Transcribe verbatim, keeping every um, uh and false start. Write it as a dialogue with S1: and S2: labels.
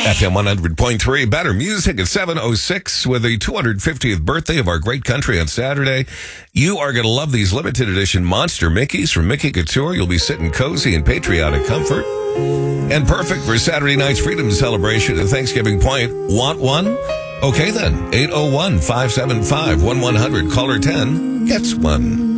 S1: F M one hundred point three, better music at seven oh six with the two hundred fiftieth birthday of our great country on Saturday. You are going to love these limited edition Monster Mickeys from Mickey Couture. You'll be sitting cozy in patriotic comfort. And perfect for Saturday night's freedom celebration at Thanksgiving Point. Want one? Okay then, eight oh one, five seven five, one one hundred, caller ten gets one.